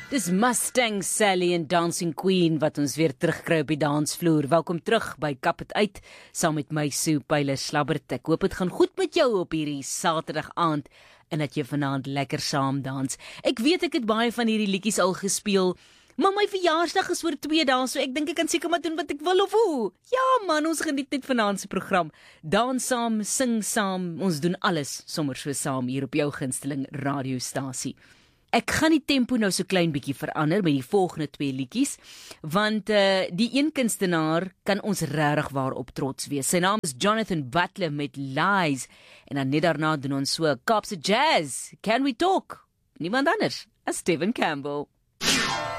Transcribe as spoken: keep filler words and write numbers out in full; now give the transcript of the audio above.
Dis Mustang Sally en Dancing Queen wat ons weer terugkry op die dansvloer. Welkom terug by Kap het uit, saam met my Sue Pyle Slabbert. Ek hoop het gaan goed met jou op hierdie Saterdag aand en dat jy vanaand lekker saam dans. Ek weet ek het baie van hierdie liedjies al gespeel, maar my verjaarsdag is oor twee dae, so ek dink ek kan seker maar doen wat ek wil of hoe. Ja man, ons geniet net vanaand se program. Dans saam, sing saam, ons doen alles sommer so saam hier op jou gunsteling radiostasie. Ek gaan die tempo nou so klein bietjie verander met die volgende twee liedjies, want uh, die een kunstenaar kan ons regtig waarop trots wees. Sy naam is Jonathan Butler met Lies, en dan net daarna doen ons so Kaapse Jazz, Can We Talk? Niemand anders as Stephen Campbell.